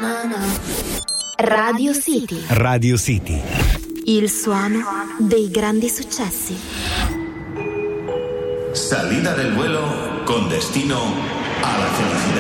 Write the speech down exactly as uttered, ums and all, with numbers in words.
Radio City. Radio City. Il suono dei grandi successi. Salida del vuelo con destino a la felicidad.